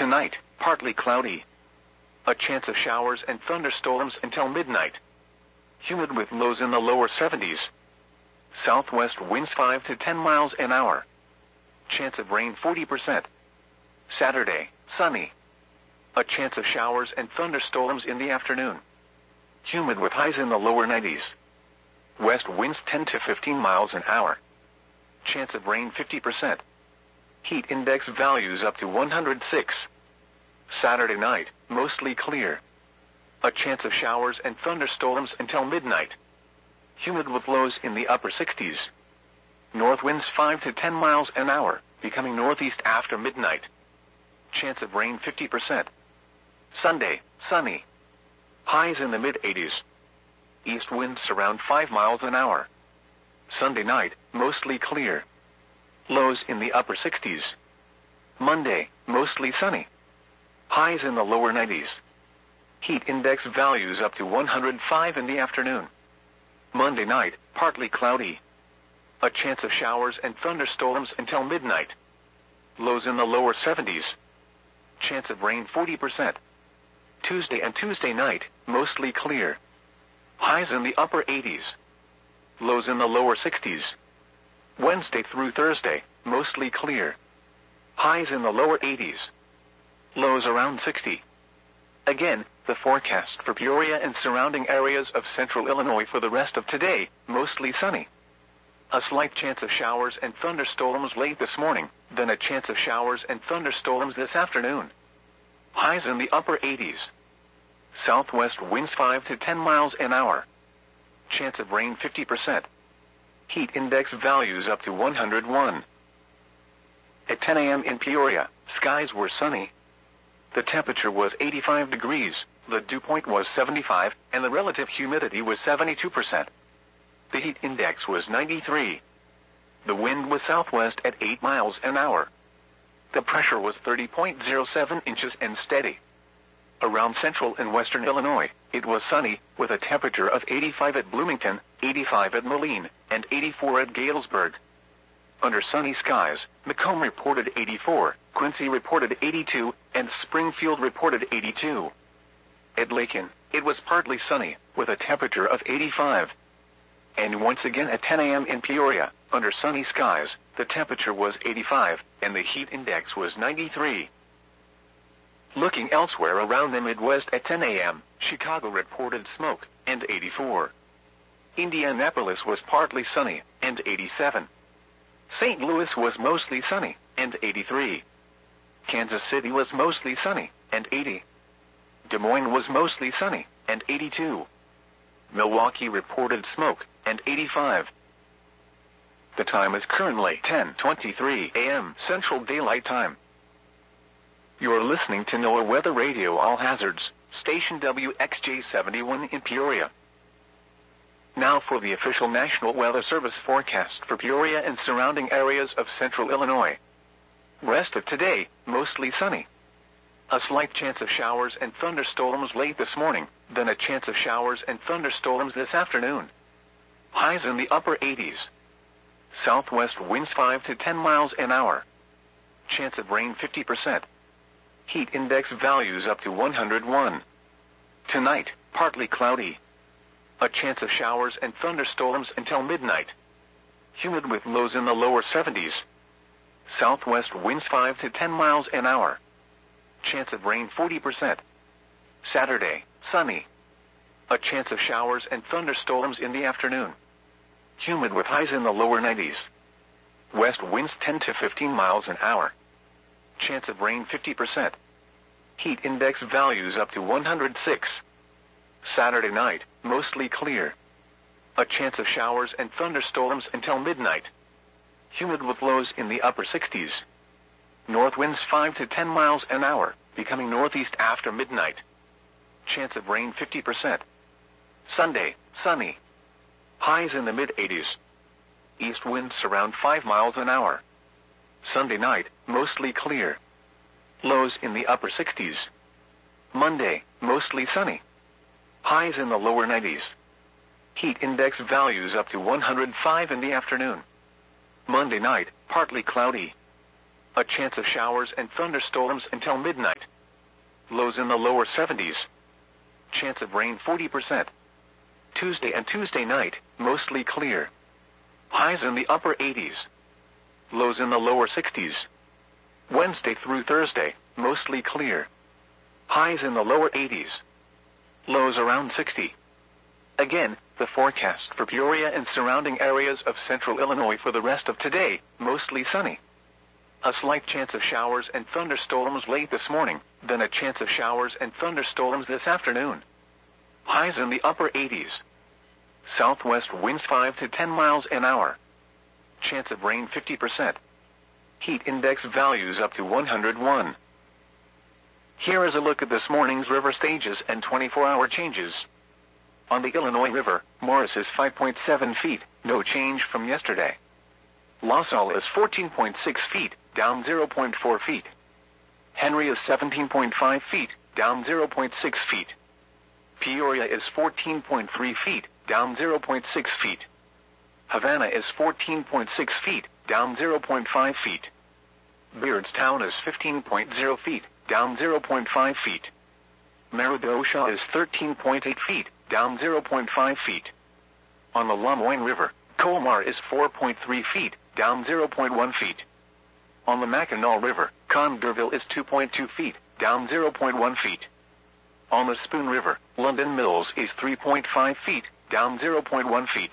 Tonight, partly cloudy. A chance of showers and thunderstorms until midnight. Humid with lows in the lower 70s. Southwest winds 5 to 10 miles an hour. Chance of rain 40%. Saturday, sunny. A chance of showers and thunderstorms in the afternoon. Humid with highs in the lower 90s. West winds 10 to 15 miles an hour. Chance of rain 50%. Heat index values up to 106. Saturday night, mostly clear. A chance of showers and thunderstorms until midnight. Humid with lows in the upper 60s. North winds 5 to 10 miles an hour, becoming northeast after midnight. Chance of rain 50%. Sunday, sunny. Highs in the mid-80s. East winds around 5 miles an hour. Sunday night, mostly clear. Lows in the upper 60s. Monday, mostly sunny. Highs in the lower 90s. Heat index values up to 105 in the afternoon. Monday night, partly cloudy. A chance of showers and thunderstorms until midnight. Lows in the lower 70s. Chance of rain 40%. Tuesday and Tuesday night, mostly clear. Highs in the upper 80s. Lows in the lower 60s. Wednesday through Thursday, mostly clear. Highs in the lower 80s. Lows around 60. Again, the forecast for Peoria and surrounding areas of central Illinois for the rest of today, mostly sunny. A slight chance of showers and thunderstorms late this morning, then a chance of showers and thunderstorms this afternoon. Highs in the upper 80s. Southwest winds 5 to 10 miles an hour. Chance of rain 50%. Heat index values up to 101. At 10 a.m. in Peoria, skies were sunny. The temperature was 85 degrees, the dew point was 75, and the relative humidity was 72%. The heat index was 93. The wind was southwest at 8 miles an hour. The pressure was 30.07 inches and steady. Around central and western Illinois, it was sunny, with a temperature of 85 at Bloomington, 85 at Moline, and 84 at Galesburg. Under sunny skies, Macomb reported 84, Quincy reported 82, and Springfield reported 82. At Lakin, it was partly sunny, with a temperature of 85. And once again at 10 a.m. in Peoria, under sunny skies, the temperature was 85, and the heat index was 93. Looking elsewhere around the Midwest at 10 a.m., Chicago reported smoke, and 84. Indianapolis was partly sunny, and 87. St. Louis was mostly sunny, and 83. Kansas City was mostly sunny, and 80. Des Moines was mostly sunny, and 82. Milwaukee reported smoke, and 85. The time is currently 10:23 a.m. Central Daylight Time. You're listening to NOAA Weather Radio All Hazards, station WXJ71 in Peoria. Now for the official National Weather Service forecast for Peoria and surrounding areas of central Illinois. Rest of today, mostly sunny. A slight chance of showers and thunderstorms late this morning, then a chance of showers and thunderstorms this afternoon. Highs in the upper 80s. Southwest winds 5 to 10 miles an hour. Chance of rain 50%. Heat index values up to 101. Tonight, partly cloudy. A chance of showers and thunderstorms until midnight. Humid with lows in the lower 70s. Southwest winds 5 to 10 miles an hour. Chance of rain 40%. Saturday, sunny. A chance of showers and thunderstorms in the afternoon. Humid with highs in the lower 90s. West winds 10 to 15 miles an hour. Chance of rain 50%. Heat index values up to 106. Saturday night, mostly clear. A chance of showers and thunderstorms until midnight. Humid with lows in the upper 60s. North winds 5 to 10 miles an hour, becoming northeast after midnight. Chance of rain 50%. Sunday, sunny. Highs in the mid-80s. East winds around 5 miles an hour. Sunday night, mostly clear. Lows in the upper 60s. Monday, mostly sunny. Highs in the lower 90s. Heat index values up to 105 in the afternoon. Monday night, partly cloudy. A chance of showers and thunderstorms until midnight. Lows in the lower 70s. Chance of rain 40%. Tuesday and Tuesday night, mostly clear. Highs in the upper 80s. Lows in the lower 60s. Wednesday through Thursday, mostly clear. Highs in the lower 80s. Lows around 60. Again, the forecast for Peoria and surrounding areas of central Illinois for the rest of today, mostly sunny. A slight chance of showers and thunderstorms late this morning, then a chance of showers and thunderstorms this afternoon. Highs in the upper 80s. Southwest winds 5 to 10 miles an hour. Chance of rain 50%. Heat index values up to 101. Here is a look at this morning's river stages and 24-hour changes. On the Illinois River, Morris is 5.7 feet, no change from yesterday. LaSalle is 14.6 feet, down 0.4 feet. Henry is 17.5 feet, down 0.6 feet. Peoria is 14.3 feet, down 0.6 feet. Havana is 14.6 feet, down 0.5 feet. Beardstown is 15.0 feet, down 0.5 feet. Meridosha is 13.8 feet, down 0.5 feet. On the LeMoyne River, Colmar is 4.3 feet, down 0.1 feet. On the Mackinac River, Condorville is 2.2 feet, down 0.1 feet. On the Spoon River, London Mills is 3.5 feet, down 0.1 feet.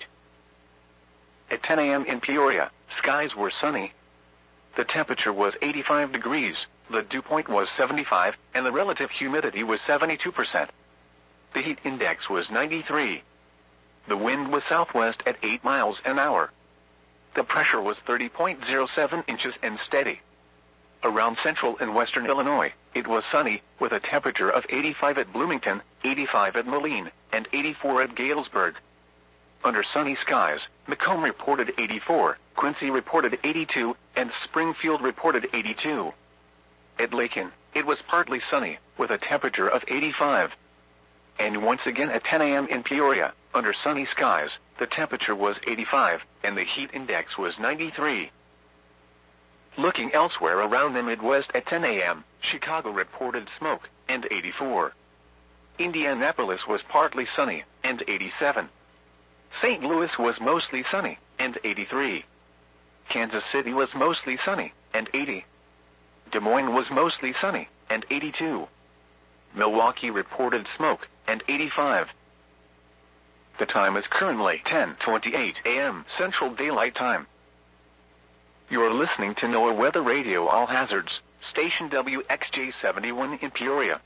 At 10 a.m. in Peoria, skies were sunny. The temperature was 85 degrees, the dew point was 75, and the relative humidity was 72%. The heat index was 93. The wind was southwest at 8 miles an hour. The pressure was 30.07 inches and steady. Around central and western Illinois, it was sunny, with a temperature of 85 at Bloomington, 85 at Moline, and 84 at Galesburg. Under sunny skies, Macomb reported 84, Quincy reported 82, and Springfield reported 82. At Lakin, it was partly sunny, with a temperature of 85. And once again at 10 a.m. in Peoria, under sunny skies, the temperature was 85, and the heat index was 93. Looking elsewhere around the Midwest at 10 a.m., Chicago reported smoke, and 84. Indianapolis was partly sunny, and 87. St. Louis was mostly sunny, and 83. Kansas City was mostly sunny, and 80. Des Moines was mostly sunny, and 82. Milwaukee reported smoke, and 85. The time is currently 10:28 a.m. Central Daylight Time. You are listening to NOAA Weather Radio All Hazards, station WXJ71 in Peoria.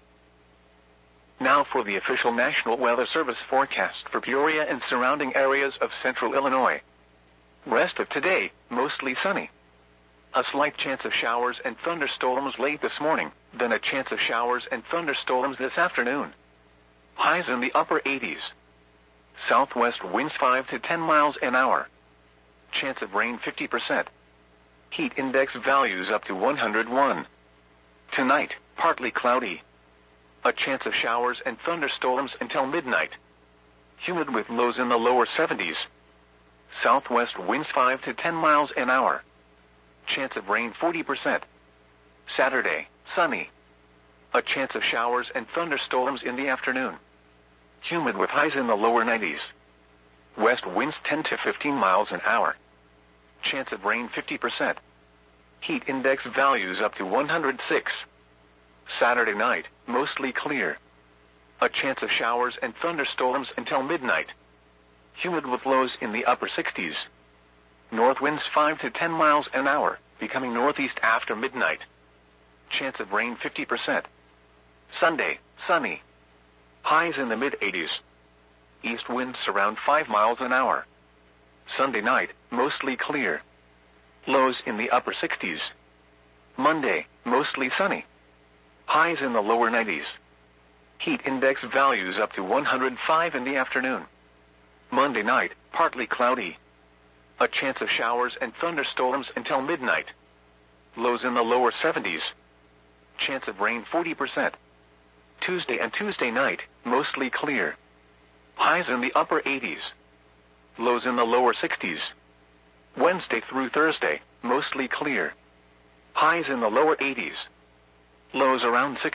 Now for the official National Weather Service forecast for Peoria and surrounding areas of central Illinois. Rest of today, mostly sunny. A slight chance of showers and thunderstorms late this morning, then a chance of showers and thunderstorms this afternoon. Highs in the upper 80s. Southwest winds 5 to 10 miles an hour. Chance of rain 50%. Heat index values up to 101. Tonight, partly cloudy. A chance of showers and thunderstorms until midnight. Humid with lows in the lower 70s. Southwest winds 5 to 10 miles an hour. Chance of rain 40%. Saturday, sunny. A chance of showers and thunderstorms in the afternoon. Humid with highs in the lower 90s. West winds 10 to 15 miles an hour. Chance of rain 50%. Heat index values up to 106. Saturday night, mostly clear. A chance of showers and thunderstorms until midnight. Humid with lows in the upper 60s. North winds 5 to 10 miles an hour, becoming northeast after midnight. Chance of rain 50%. Sunday, sunny. Highs in the mid-80s. East winds around 5 miles an hour. Sunday night, mostly clear. Lows in the upper 60s. Monday, mostly sunny. Highs in the lower 90s. Heat index values up to 105 in the afternoon. Monday night, partly cloudy. A chance of showers and thunderstorms until midnight. Lows in the lower 70s. Chance of rain 40%. Tuesday and Tuesday night, mostly clear. Highs in the upper 80s. Lows in the lower 60s. Wednesday through Thursday, mostly clear. Highs in the lower 80s. Lows around 60.